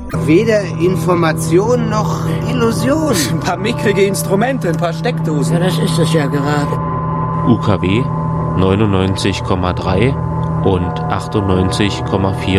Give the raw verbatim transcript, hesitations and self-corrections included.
Weder Information noch Illusion. Ein paar mickrige Instrumente, ein paar Steckdosen. Ja, das ist es ja gerade. U K W neunundneunzig Komma drei und achtundneunzig Komma vier